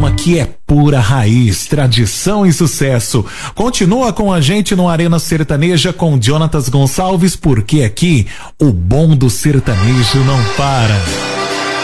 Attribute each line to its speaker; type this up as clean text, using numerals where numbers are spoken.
Speaker 1: programa que é pura raiz, tradição e sucesso. Continua com a gente no Arena Sertaneja com Jonatas Gonçalves, porque aqui o bom do sertanejo não para.